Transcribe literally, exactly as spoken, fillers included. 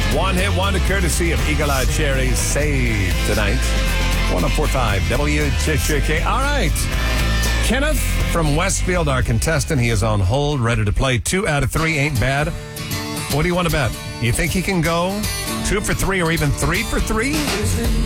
One hit wonder courtesy of Eagle Eye Cherry. Save tonight. one oh four point five W J J K. All right. Kenneth from Westfield, our contestant. He is on hold, ready to play. Two out of three ain't bad. What do you want to bet? You think he can go two for three or even three for three?